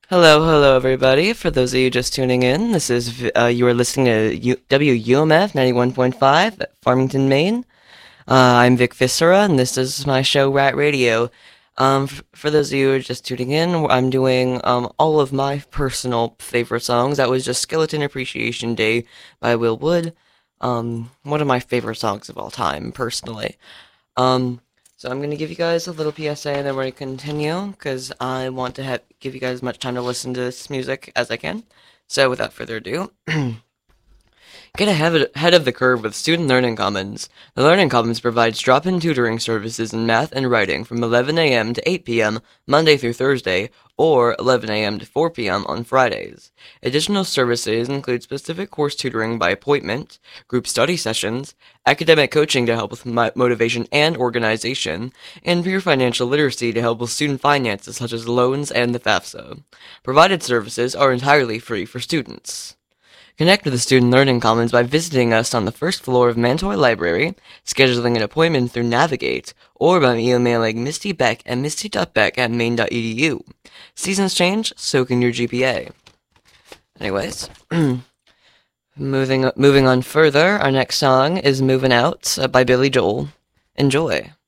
Hello, everybody. For those of you just tuning in, you are listening to WUMF 91.5 at Farmington, Maine. I'm Vic Viscera, and this is my show, Rat Radio. For those of you who are just tuning in, I'm doing all of my personal favorite songs. That was just Skeleton Appreciation Day by Will Wood. One of my favorite songs of all time, personally. Um, so I'm gonna give you guys a little PSA and then we're gonna continue because I want to give you guys as much time to listen to this music as I can. So without further ado, get ahead of the curve with Student Learning Commons. The Learning Commons provides drop-in tutoring services in math and writing from 11 a.m. to 8 p.m. Monday through Thursday, or 11 a.m. to 4 p.m. on Fridays. Additional services include specific course tutoring by appointment, group study sessions, academic coaching to help with motivation and organization, and peer financial literacy to help with student finances such as loans and the FAFSA. Provided services are entirely free for students. Connect with the Student Learning Commons by visiting us on the first floor of Mantoy Library, scheduling an appointment through Navigate, or by emailing Misty Beck at misty.beck@maine.edu. Seasons change, so can your GPA. Anyways, moving on further, our next song is Moving Out by Billy Joel. Enjoy.